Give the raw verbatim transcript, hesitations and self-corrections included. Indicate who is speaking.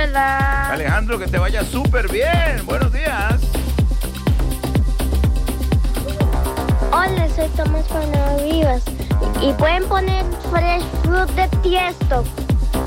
Speaker 1: escuela.
Speaker 2: Alejandro, que te vaya súper bien. Buenos días.
Speaker 1: Hola, soy Tomás Fernando Vivas. Y pueden poner Fresh Fruit de Tiesto.